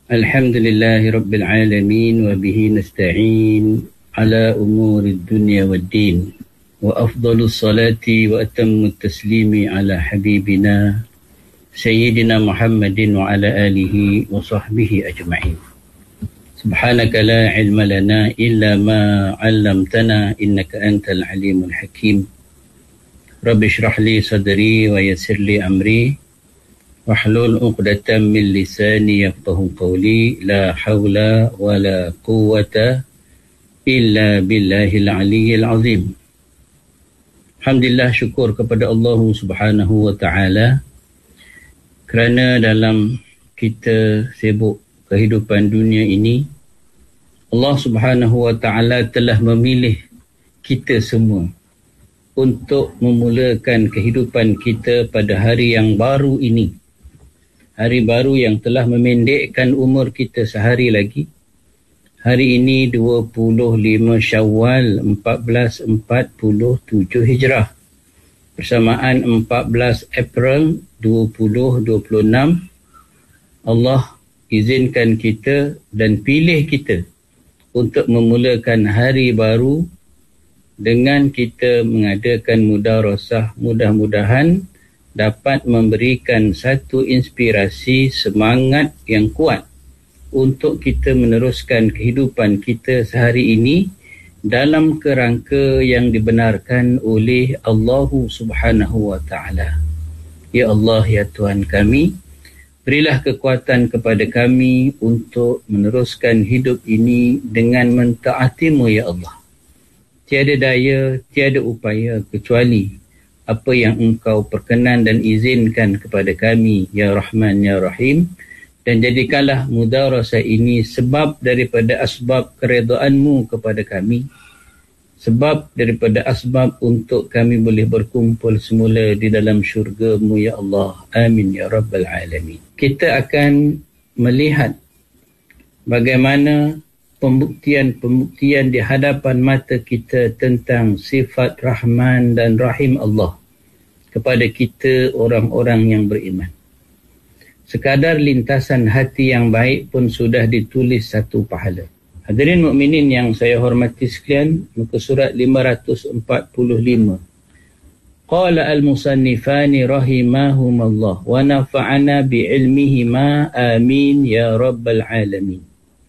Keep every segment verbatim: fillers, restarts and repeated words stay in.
Alhamdulillahi Rabbil Alamin wa bihi nasta'in ala umuri dunya wad din wa afdalus salati wa atammu taslimi ala habibina Sayyidina Muhammadin wa ala alihi wa sahbihi ajma'in. Subhanaka la ilma lana illa ma 'allamtana innaka antal alimul hakim. Rabbi shrah li sadri wa yassir li amri wahlul 'uqdatam min lisani yafqahu qawli. La haula wala quwwata illa billahil aliyyil azim. Alhamdulillah, syukur kepada Allah Subhanahu wa taala kerana dalam kita sibuk kehidupan dunia ini, Allah Subhanahu wa taala telah memilih kita semua untuk memulakan kehidupan kita pada hari yang baru ini. Hari baru yang telah memendekkan umur kita sehari lagi. Hari ini dua puluh lima Syawal seribu empat ratus empat puluh tujuh Hijrah. Bersamaan empat belas April dua ribu dua puluh enam, Allah izinkan kita dan pilih kita untuk memulakan hari baru dengan kita mengadakan mudarasah. Mudah-mudahan dapat memberikan satu inspirasi, semangat yang kuat untuk kita meneruskan kehidupan kita sehari ini dalam kerangka yang dibenarkan oleh Allah Subhanahu wa taala. Ya Allah, ya Tuhan kami, berilah kekuatan kepada kami untuk meneruskan hidup ini dengan mentaati-Mu, ya Allah. Tiada daya, tiada upaya kecuali apa yang Engkau perkenan dan izinkan kepada kami, ya Rahman, ya Rahim. Dan jadikanlah mudarasah ini sebab daripada asbab keredaan-Mu kepada kami, sebab daripada asbab untuk kami boleh berkumpul semula di dalam syurga-Mu, ya Allah. Amin ya Rabbal Alamin. Kita akan melihat bagaimana pembuktian-pembuktian di hadapan mata kita tentang sifat Rahman dan Rahim Allah kepada kita orang-orang yang beriman. Sekadar lintasan hati yang baik pun sudah ditulis satu pahala. Hadirin mukminin yang saya hormati sekalian, muka surat lima ratus empat puluh lima. Qala al-musannifani rahimahumallah wa nafa'ana bi'ilmihima amin ya rabbal alamin.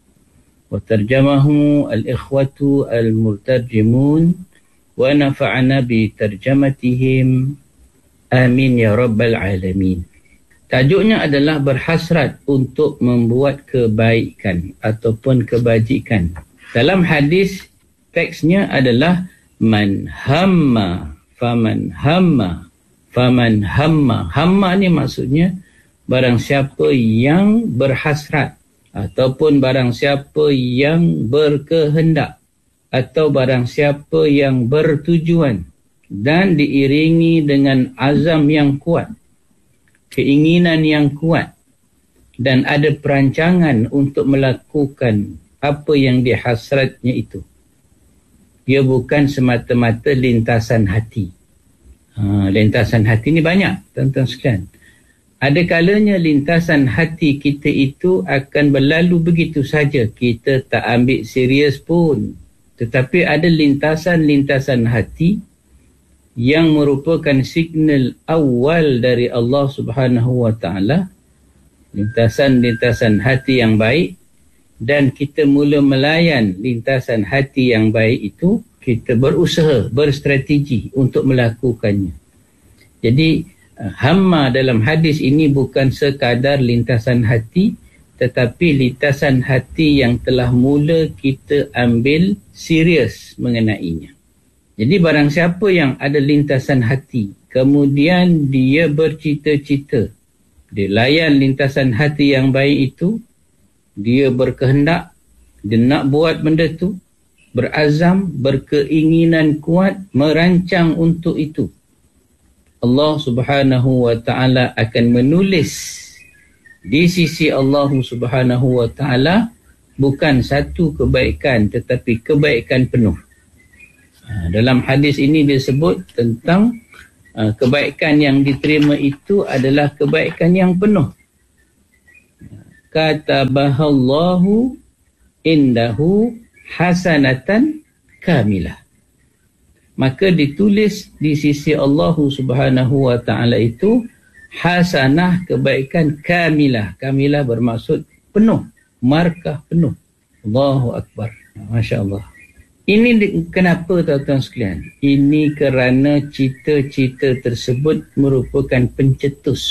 Wa tarjamahu al-ikhwatu al-murtarjimun wa nafa'ana bi tarjamatihim amin ya rabbal alamin. Tajuknya adalah berhasrat untuk membuat kebaikan ataupun kebajikan. Dalam hadis, teksnya adalah man hamma faman hamma faman hamma. Hamma ni maksudnya barang siapa yang berhasrat ataupun barang siapa yang berkehendak atau barang siapa yang bertujuan dan diiringi dengan azam yang kuat, keinginan yang kuat, dan ada perancangan untuk melakukan apa yang dihasratnya itu. Dia bukan semata-mata lintasan hati. Ha, lintasan hati ni banyak, tuan-tuan sekalian. Ada kalanya lintasan hati kita itu akan berlalu begitu saja. Kita tak ambil serius pun. Tetapi ada lintasan-lintasan hati yang merupakan signal awal dari Allah Subhanahu wa taala, lintasan-lintasan hati yang baik, dan kita mula melayan lintasan hati yang baik itu, kita berusaha, berstrategi untuk melakukannya. Jadi hamma dalam hadis ini bukan sekadar lintasan hati, tetapi lintasan hati yang telah mula kita ambil serius mengenainya. Jadi barang siapa yang ada lintasan hati, kemudian dia bercita-cita, dia layan lintasan hati yang baik itu, dia berkehendak, dia nak buat benda tu, berazam, berkeinginan kuat, merancang untuk itu, Allah Subhanahu wa taala akan menulis di sisi Allah Subhanahu wa taala bukan satu kebaikan tetapi kebaikan penuh. Dalam hadis ini disebut tentang uh, kebaikan yang diterima itu adalah kebaikan yang penuh. katabahallahu indahu hasanatan kamilah. Maka ditulis di sisi Allah Subhanahu wa taala itu hasanah, kebaikan kamilah. Kamilah bermaksud penuh, markah penuh. Allahu akbar. Masya-Allah. Ini kenapa tuan-tuan sekalian? Ini kerana cita-cita tersebut merupakan pencetus,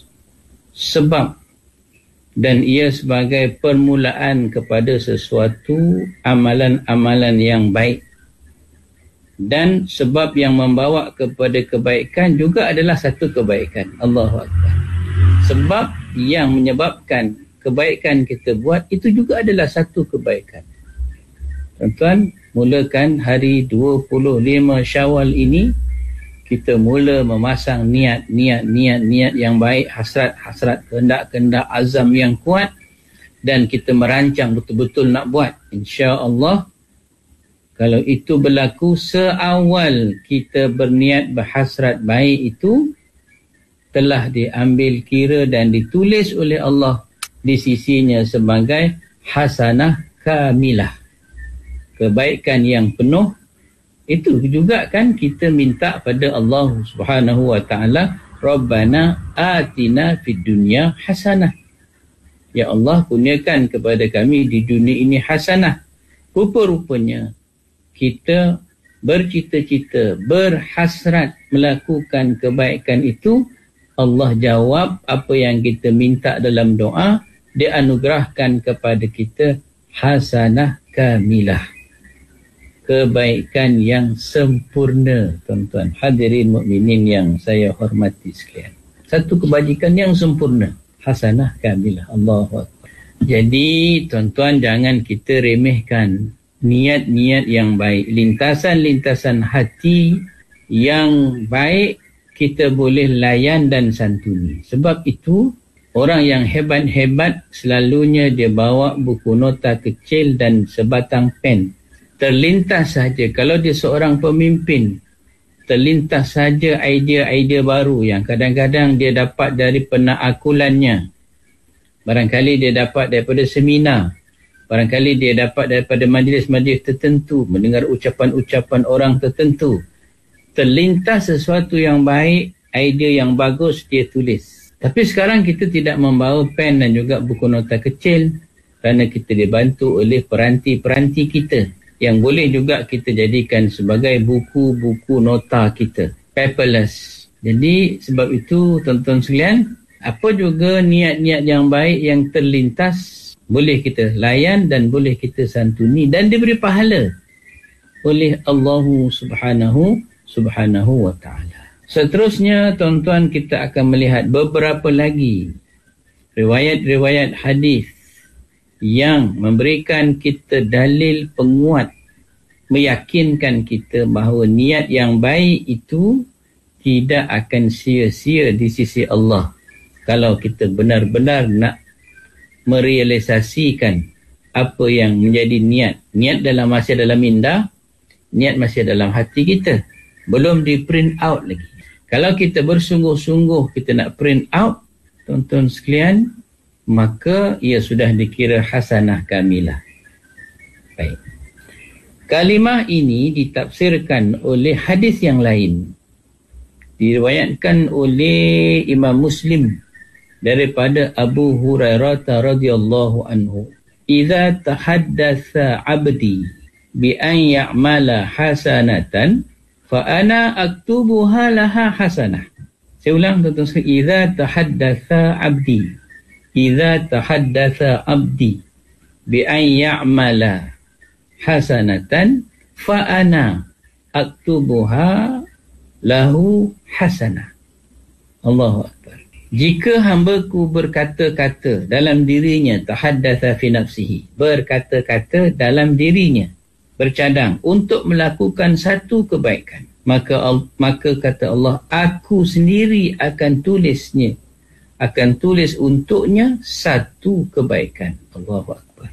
sebab, dan ia sebagai permulaan kepada sesuatu amalan-amalan yang baik. Dan sebab yang membawa kepada kebaikan juga adalah satu kebaikan. Allahu akbar. Sebab yang menyebabkan kebaikan kita buat itu juga adalah satu kebaikan. Tuan-tuan, mulakan hari dua puluh lima Syawal ini, kita mula memasang niat, niat, niat, niat yang baik, hasrat, hasrat, kehendak-kehendak, azam yang kuat, dan kita merancang betul-betul nak buat. InsyaAllah, kalau itu berlaku seawal kita berniat berhasrat baik itu, telah diambil kira dan ditulis oleh Allah di sisinya sebagai hasanah kamilah. Kebaikan yang penuh. Itu juga kan kita minta pada Allah Subhanahu wa taala, Rabbana atina fid dunya hasanah. Ya Allah, kurniakan kepada kami di dunia ini hasanah. Rupa-rupanya kita bercita-cita, berhasrat melakukan kebaikan itu, Allah jawab apa yang kita minta dalam doa, dianugerahkan kepada kita hasanah kamilah. Kebaikan yang sempurna, tuan-tuan hadirin mukminin yang saya hormati sekalian. Satu kebajikan yang sempurna, hasanah kamilah. Allahu akbar. Jadi tuan-tuan, jangan kita remehkan niat-niat yang baik, lintasan-lintasan hati yang baik kita boleh layan dan santuni. Sebab itu orang yang hebat-hebat selalunya dia bawa buku nota kecil dan sebatang pen. Terlintas saja, kalau dia seorang pemimpin, terlintas saja idea-idea baru yang kadang-kadang dia dapat dari penaakulannya. Barangkali dia dapat daripada seminar, barangkali dia dapat daripada majlis-majlis tertentu, mendengar ucapan-ucapan orang tertentu. Terlintas sesuatu yang baik, idea yang bagus, dia tulis. Tapi sekarang kita tidak membawa pen dan juga buku nota kecil, kerana kita dibantu oleh peranti-peranti kita, yang boleh juga kita jadikan sebagai buku-buku nota kita, paperless. Jadi sebab itu tuan-tuan sekalian, apa juga niat-niat yang baik yang terlintas, boleh kita layan dan boleh kita santuni dan diberi pahala oleh Allah Subhanahu Subhanahu wa ta'ala. Seterusnya tuan-tuan, kita akan melihat beberapa lagi riwayat-riwayat hadis yang memberikan kita dalil penguat, meyakinkan kita bahawa niat yang baik itu tidak akan sia-sia di sisi Allah kalau kita benar-benar nak merealisasikan apa yang menjadi niat. Niat dalam masih dalam minda, niat masih dalam hati kita, belum di print out lagi. Kalau kita bersungguh-sungguh kita nak print out, tuan-tuan sekalian, maka ia sudah dikira hasanah kamilah. Baik. Kalimah ini ditafsirkan oleh hadis yang lain. Diriwayatkan oleh Imam Muslim daripada Abu Hurairah radhiyallahu anhu. Idza tahaddatsa 'abdi bi an ya'mala hasanatan fa ana aktubuha laha hasanah. Saya ulang tuan-tuan sekalian, idza tahaddatsa 'abdi, Iza tahaddatha abdi bi an ya'mala hasanatan fa ana aktubuha lahu hasanah. Allahu akbar. Jika hambaku berkata-kata dalam dirinya, tahaddatha fi nafsihi, berkata-kata dalam dirinya, bercadang untuk melakukan satu kebaikan, maka maka kata Allah, aku sendiri akan tulisnya, akan tulis untuknya satu kebaikan. Allahu akbar.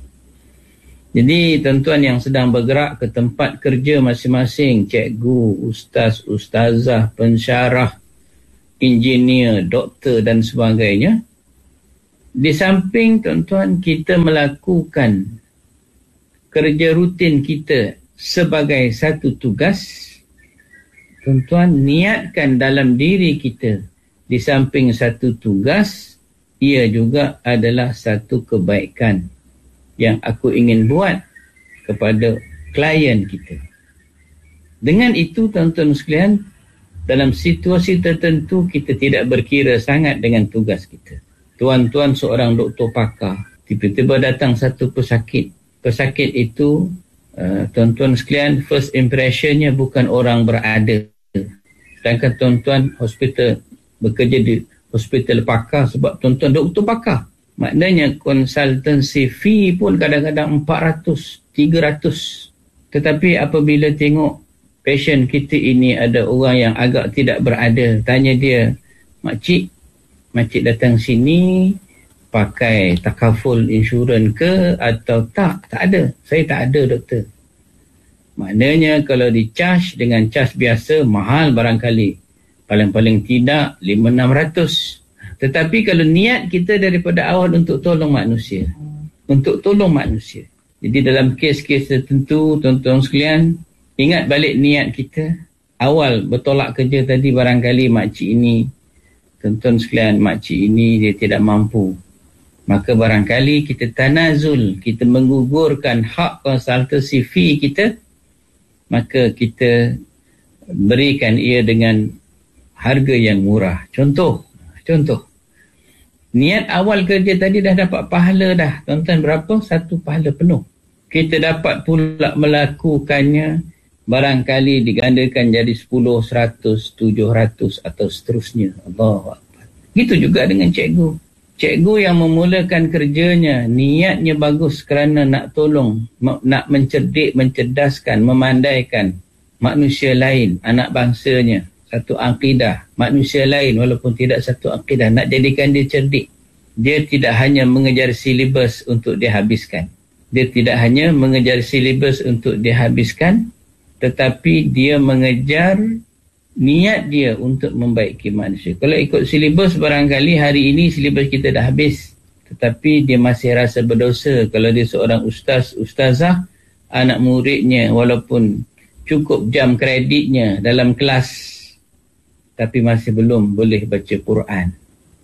Jadi tuan-tuan yang sedang bergerak ke tempat kerja masing-masing, cikgu, ustaz, ustazah, pensyarah, engineer, doktor dan sebagainya, di samping tuan-tuan kita melakukan kerja rutin kita sebagai satu tugas, tuan-tuan niatkan dalam diri kita di samping satu tugas, ia juga adalah satu kebaikan yang aku ingin buat kepada klien kita. Dengan itu tuan-tuan sekalian, dalam situasi tertentu kita tidak berkira sangat dengan tugas kita. Tuan-tuan seorang doktor pakar, tiba-tiba datang satu pesakit. Pesakit itu, uh, tuan-tuan sekalian, first impressionnya bukan orang berada. Sedangkan tuan-tuan hospital, bekerja di hospital pakar sebab tuan-tuan doktor pakar. Maknanya konsultansi fee pun kadang-kadang empat ratus, tiga ratus. Tetapi apabila tengok pasien kita ini ada orang yang agak tidak berada, tanya dia, makcik, makcik datang sini pakai takaful insurans ke atau tak? Tak ada. Saya tak ada, doktor. Maknanya kalau di charge dengan charge biasa, mahal barangkali. Paling-paling tidak lima enam ratus. Tetapi kalau niat kita daripada awal untuk tolong manusia, untuk tolong manusia. Jadi dalam kes-kes tertentu, tuan-tuan sekalian, ingat balik niat kita. Awal bertolak kerja tadi barangkali makcik ini, tuan-tuan sekalian, makcik ini dia tidak mampu. Maka barangkali kita tanazul, kita menggugurkan hak konsultasi fee kita, maka kita berikan ia dengan harga yang murah. Contoh, contoh. Niat awal kerja tadi dah dapat pahala dah. Tuan-tuan berapa? Satu pahala penuh. Kita dapat pula melakukannya, barangkali digandakan jadi sepuluh, seratus, tujuh ratus atau seterusnya. Allahu Akbar. Gitu juga dengan cikgu. Cikgu yang memulakan kerjanya, niatnya bagus kerana nak tolong, nak mencerdik, mencerdaskan, memandaikan manusia lain, anak bangsanya, satu akidah. Manusia lain walaupun tidak satu akidah, nak jadikan dia cerdik. Dia tidak hanya mengejar silibus untuk dihabiskan. Dia tidak hanya mengejar silibus untuk dihabiskan, tetapi dia mengejar niat dia untuk membaiki manusia. Kalau ikut silibus, barangkali hari ini silibus kita dah habis, tetapi dia masih rasa berdosa. Kalau dia seorang ustaz, ustazah, anak muridnya walaupun cukup jam kreditnya dalam kelas, tapi masih belum boleh baca Quran.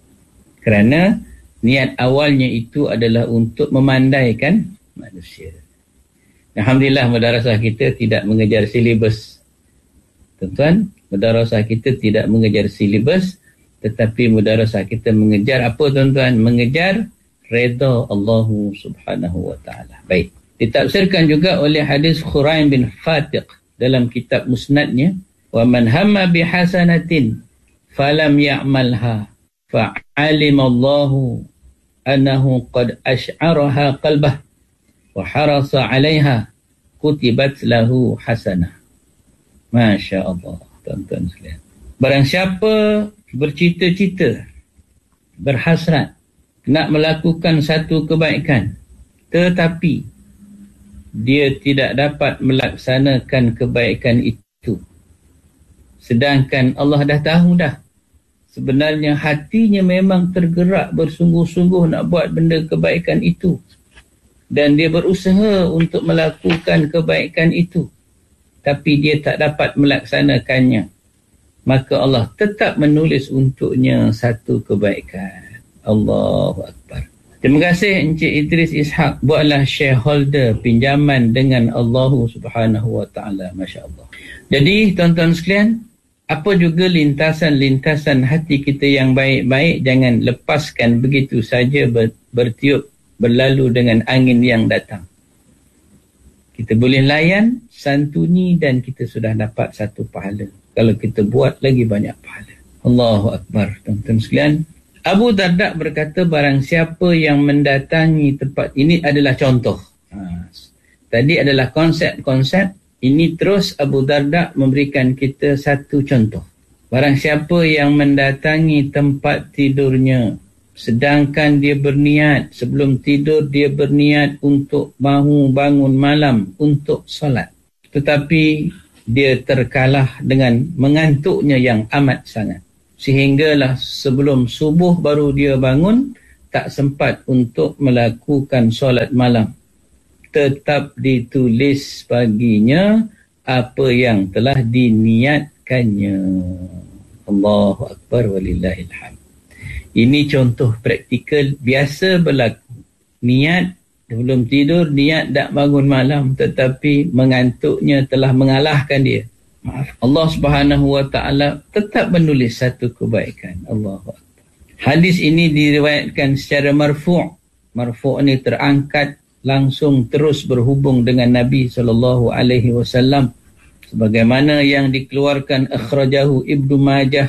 Kerana niat awalnya itu adalah untuk memandaikan manusia. Alhamdulillah madrasah kita tidak mengejar silibus. Tuan-tuan, madrasah kita tidak mengejar silibus, tetapi madrasah kita mengejar apa tuan-tuan? Mengejar redha Allah Subhanahu wa taala. Baik. Ditafsirkan juga oleh hadis Khuraim bin Fatiq dalam kitab Musnadnya, wa man hamma bihasanatin falam ya'malha fa'alima Allahu annahu qad ash'araha qalbah wa harasa 'alaiha kutibat lahu hasanah. Masya Allah, tuan-tuan sekalian. Barang siapa bercita-cita, berhasrat nak melakukan satu kebaikan, tetapi dia tidak dapat melaksanakan kebaikan itu, sedangkan Allah dah tahu dah, sebenarnya hatinya memang tergerak bersungguh-sungguh nak buat benda kebaikan itu, dan dia berusaha untuk melakukan kebaikan itu, tapi dia tak dapat melaksanakannya, maka Allah tetap menulis untuknya satu kebaikan. Allahu Akbar. Terima kasih Encik Idris Ishak, buatlah shareholder pinjaman dengan Allah Subhanahu wa taala. Masya-Allah. Jadi tuan-tuan sekalian, apa juga lintasan-lintasan hati kita yang baik-baik, jangan lepaskan begitu saja ber, bertiup berlalu dengan angin yang datang. Kita boleh layan, santuni, dan kita sudah dapat satu pahala. Kalau kita buat lagi banyak pahala. Allahu Akbar. Tuan-tuan sekalian, Abu Darda berkata, barang siapa yang mendatangi tempat ini adalah contoh. Ha, tadi adalah konsep-konsep. Ini terus Abu Darda memberikan kita satu contoh. Barang siapa yang mendatangi tempat tidurnya, sedangkan dia berniat, sebelum tidur dia berniat untuk mahu bangun malam untuk solat, tetapi dia terkalah dengan mengantuknya yang amat sangat, sehinggalah sebelum subuh baru dia bangun, tak sempat untuk melakukan solat malam, tetap ditulis baginya apa yang telah diniatkannya. Allahu Akbar walillahilhamd. Ini contoh praktikal biasa berlaku. Niat sebelum tidur, niat tak bangun malam, tetapi mengantuknya telah mengalahkan dia. Maaf. Allah Subhanahu wa taala tetap menulis satu kebaikan. Allahu Akbar. Hadis ini diriwayatkan secara marfu'. Marfu' ni terangkat langsung terus berhubung dengan Nabi sallallahu alaihi wasallam, sebagaimana yang dikeluarkan akhrajahu Ibnu Majah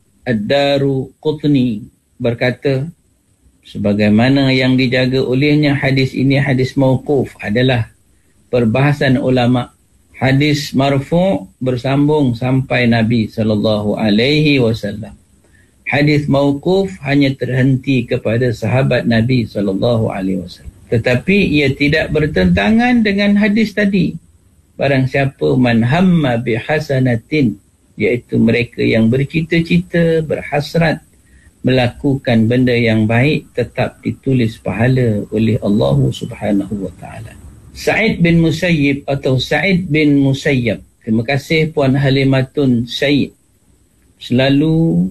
Ad-Daruqutni berkata, sebagaimana yang dijaga olehnya hadis ini hadis mauquf adalah perbahasan ulama. Hadis marfu' bersambung sampai Nabi sallallahu alaihi wasallam. Hadis mauquf hanya terhenti kepada sahabat Nabi sallallahu alaihi wasallam. Tetapi ia tidak bertentangan dengan hadis tadi. Barang siapa man hamma bihasanatin, iaitu mereka yang bercita-cita, berhasrat melakukan benda yang baik, tetap ditulis pahala oleh Allah Subhanahu wa taala. Sa'id bin Musayyib atau Sa'id bin Musayyab, terima kasih Puan Halimatun Syed, selalu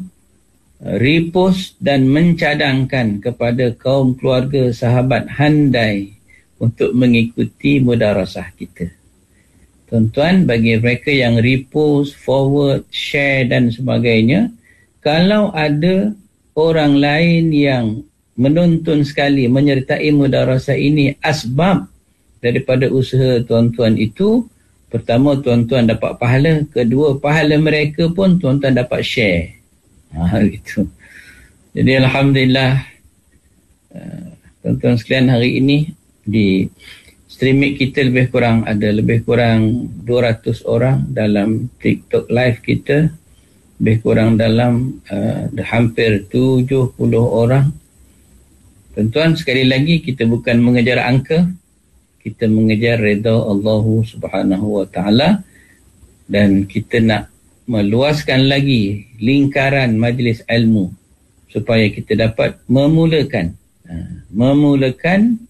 repost dan mencadangkan kepada kaum keluarga sahabat handai untuk mengikuti mudarasah kita. Tuan-tuan, bagi mereka yang repost, forward, share dan sebagainya, kalau ada orang lain yang menuntun sekali menyertai mudarasah ini, asbab daripada usaha tuan-tuan itu, pertama tuan-tuan dapat pahala, kedua pahala mereka pun tuan-tuan dapat share. Ha, gitu. Jadi alhamdulillah, uh, tuan-tuan sekalian, hari ini di streaming kita lebih kurang ada lebih kurang dua ratus orang dalam TikTok live kita, lebih kurang dalam uh, hampir tujuh puluh orang. Tuan-tuan, sekali lagi kita bukan mengejar angka, kita mengejar redha Allah Subhanahu wa taala, dan kita nak meluaskan lagi lingkaran majlis ilmu supaya kita dapat memulakan memulakan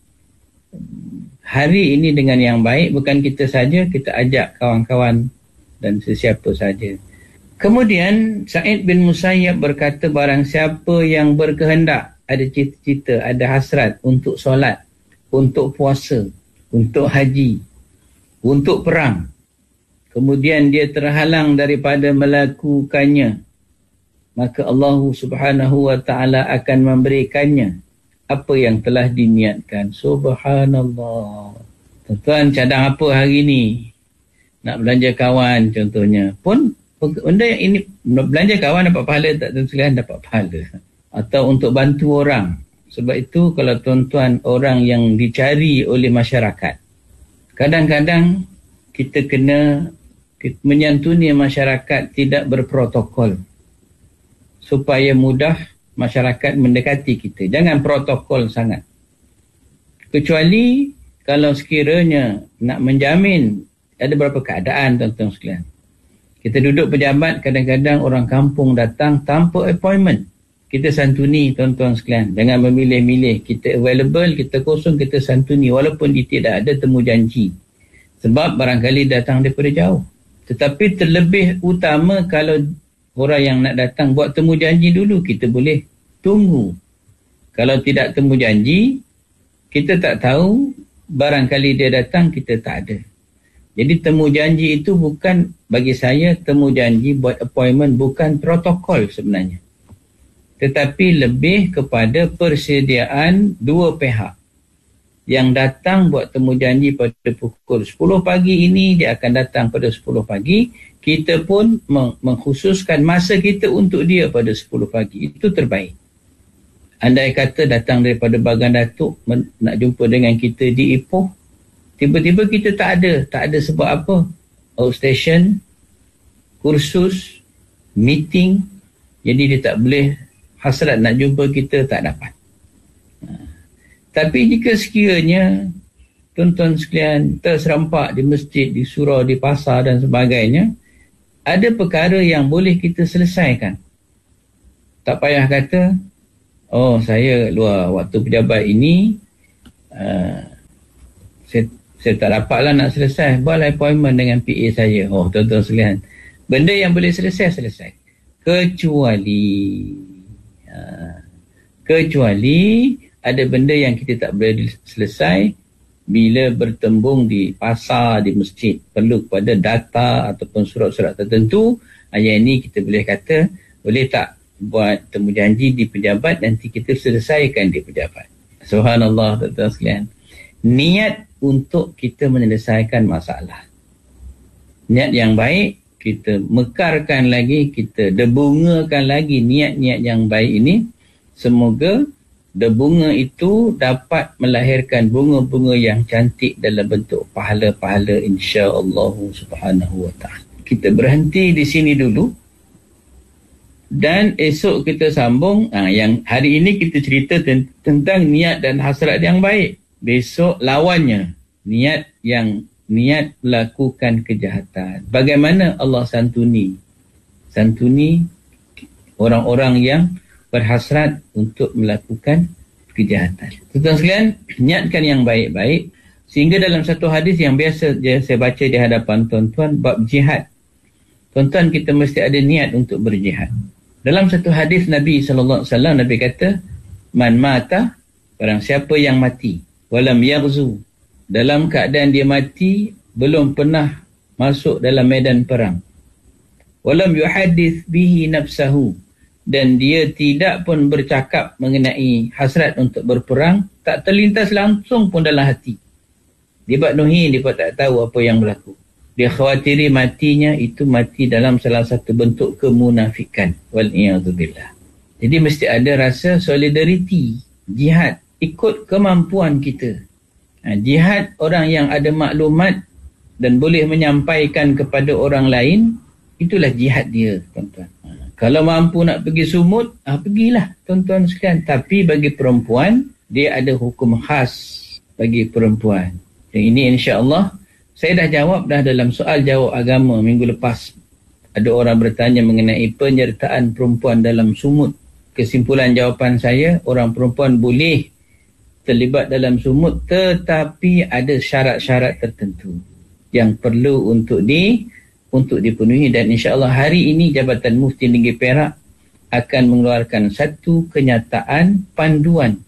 hari ini dengan yang baik. Bukan kita saja, kita ajak kawan-kawan dan sesiapa saja. Kemudian Sa'id bin Musayyab berkata, barang siapa yang berkehendak, ada cita-cita, ada hasrat untuk solat, untuk puasa, untuk haji, untuk perang, kemudian dia terhalang daripada melakukannya, maka Allah Subhanahu wa taala akan memberikannya apa yang telah diniatkan. Subhanallah. Tuan-tuan, cadang apa hari ni? Nak belanja kawan contohnya. Pun benda yang ini, belanja kawan dapat pahala tak? Tuan-tuan dapat pahala. Atau untuk bantu orang. Sebab itu kalau tuan-tuan orang yang dicari oleh masyarakat, kadang-kadang kita kena menyantuni masyarakat tidak berprotokol supaya mudah masyarakat mendekati kita. Jangan protokol sangat. Kecuali kalau sekiranya nak menjamin, ada beberapa keadaan tuan-tuan sekalian. Kita duduk pejabat, kadang-kadang orang kampung datang tanpa appointment. Kita santuni tuan-tuan sekalian. Jangan memilih-milih. Kita available, kita kosong, kita santuni. Walaupun dia tidak ada temu janji. Sebab barangkali datang daripada jauh. Tetapi terlebih utama kalau orang yang nak datang buat temu janji dulu, kita boleh tunggu. Kalau tidak temu janji, kita tak tahu, barangkali dia datang, kita tak ada. Jadi temu janji itu bukan, bagi saya, temu janji buat appointment bukan protokol sebenarnya. Tetapi lebih kepada persediaan dua pihak. Yang datang buat temu janji pada pukul sepuluh pagi ini, dia akan datang pada sepuluh pagi. Kita pun mengkhususkan masa kita untuk dia pada sepuluh pagi. Itu terbaik. Andai kata datang daripada Bagan Datuk, nak jumpa dengan kita di Ipoh, tiba-tiba kita tak ada. Tak ada sebab apa? Outstation, kursus, meeting. Jadi dia tak boleh hasrat nak jumpa kita, tak dapat. Ha. Tapi jika sekiranya tuan-tuan sekalian terserempak di masjid, di surau, di pasar dan sebagainya, ada perkara yang boleh kita selesaikan. Tak payah kata oh saya luar waktu pejabat ini, uh, saya, saya tak dapatlah nak selesai, buatlah appointment dengan P A saya. Oh tuan-tuan sekalian, benda yang boleh selesai, selesai. Kecuali uh, kecuali ada benda yang kita tak boleh selesai bila bertembung di pasar, di masjid, perlu kepada data ataupun surat-surat tertentu. Yang ini kita boleh kata, boleh tak buat temu janji di pejabat, nanti kita selesaikan di pejabat. Subhanallah tuan-tuan sekalian. Niat untuk kita menyelesaikan masalah. Niat yang baik, kita mekarkan lagi, kita debungakan lagi niat-niat yang baik ini. Semoga debunga itu dapat melahirkan bunga-bunga yang cantik dalam bentuk pahala-pahala insya-Allah subhanahu wa ta'ala. Kita berhenti di sini dulu. Dan esok kita sambung. Ha, yang hari ini kita cerita ten- tentang niat dan hasrat yang baik. Besok lawannya, niat yang niat melakukan kejahatan. Bagaimana Allah santuni? Santuni orang-orang yang berhasrat untuk melakukan kejahatan. Tuan-tuan sekalian, niatkan yang baik-baik. Sehingga dalam satu hadis yang biasa saya baca di hadapan tuan-tuan, bab jihad. Tuan-tuan, kita mesti ada niat untuk berjihad. Dalam satu hadis Nabi sallallahu alaihi wasallam, Nabi kata, man mata, barang siapa yang mati, walam yaghzu, dalam keadaan dia mati belum pernah masuk dalam medan perang, walam yuhaddits bihi nafsahu, dan dia tidak pun bercakap mengenai hasrat untuk berperang, tak terlintas langsung pun dalam hati. Dia buat nuhi, dia pun tak tahu apa yang berlaku. Dia khawatiri matinya itu mati dalam salah satu bentuk kemunafikan. Wal'iyadzubillah. Jadi mesti ada rasa solidariti, jihad, ikut kemampuan kita. Ha, jihad orang yang ada maklumat dan boleh menyampaikan kepada orang lain, itulah jihad dia, tuan-tuan. Ha, kalau mampu nak pergi sumut, ha, pergilah tuan-tuan sekalian. Tapi bagi perempuan, dia ada hukum khas bagi perempuan. Dan ini insya-Allah saya dah jawab dah dalam soal jawab agama minggu lepas. Ada orang bertanya mengenai penyertaan perempuan dalam sumut. Kesimpulan jawapan saya, orang perempuan boleh terlibat dalam sumut, tetapi ada syarat-syarat tertentu yang perlu untuk di untuk dipenuhi. Dan insya-Allah hari ini Jabatan Mufti Negeri Perak akan mengeluarkan satu kenyataan panduan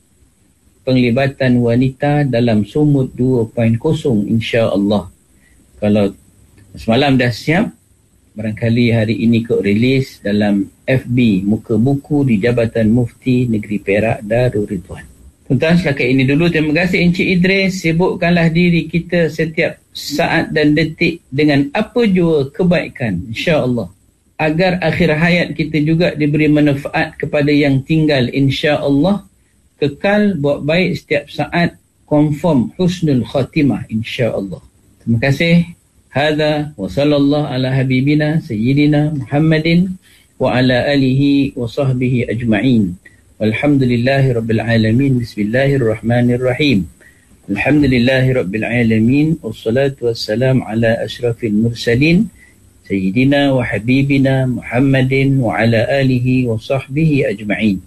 penglibatan wanita dalam sumut dua titik kosong insya-Allah. Kalau semalam dah siap, barangkali hari ini kot rilis dalam F B muka buku di Jabatan Mufti Negeri Perak Darul Ridwan. Tuan-tuan, setakat ini dulu. Terima kasih Encik Idris. Sibukkanlah diri kita setiap saat dan detik dengan apa jua kebaikan, insya-Allah, agar akhir hayat kita juga diberi manfaat kepada yang tinggal, insya-Allah. Kekal buat baik setiap saat, confirm husnul khatimah, insya-Allah. Terima kasih. Hadza wa sallallahu ala habibina sayyidina Muhammadin wa ala alihi wa sahbihi ajma'in. Walhamdulillahi rabbil alamin. Bismillahirrahmanirrahim. Alhamdulillahi rabbil alamin. Wassalatu wassalam ala asyrafil mursalin sayyidina wa habibina Muhammadin wa ala alihi wa sahbihi ajma'in.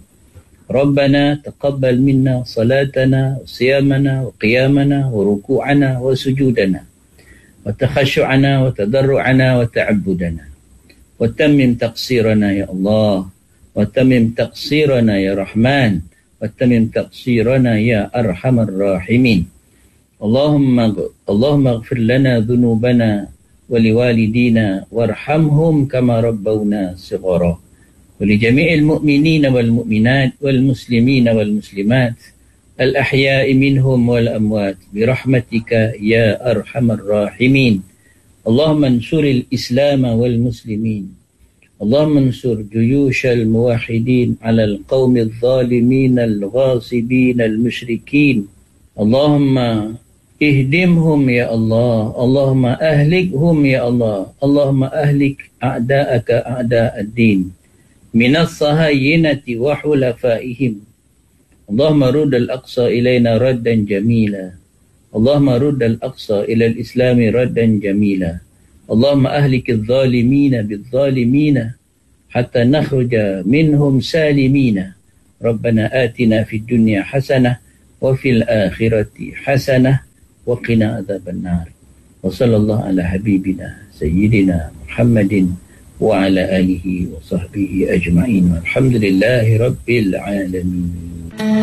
Rabbana taqabbal minna salatana wa siyamana wa qiyamana wa ruku'ana wa sujudana wa takhashu'ana wa tadarru'ana wa ta'abbudana wa tammim taqsirana ya Allah wa tammim taqsirana ya Rahman wa tammim taqsirana ya Arhamar Rahimin. Allahumma Allahumma ighfir lana dhunubana wa liwalidina warhamhum kama rabbawna shighara. ولجميع المؤمنين والمؤمنات والمسلمين والمسلمات الأحياء منهم والأموات برحمتك يا أرحم الراحمين. اللهم انصر الإسلام والمسلمين. اللهم انصر جيوش الموحدين على القوم الظالمين الغاصبين المشركين. اللهم اهدمهم يا الله. اللهم أهلكهم يا الله. اللهم أهلك أعداءك أعداء الدين من الصهاينة وحلفائهم. اللهم رد الأقصى إلينا ردا جميلا. اللهم رد الأقصى إلى الإسلام ردا جميلا. اللهم أهلك الظالمين بالظالمين حتى نخرج منهم سالمين ربنا آتنا في الدنيا حسنة وفي الآخرة حسنة وقنا عذاب النار. وصلى الله على حبيبنا سيدنا محمد وعلى آله وصحبه أجمعين والحمد لله رب العالمين.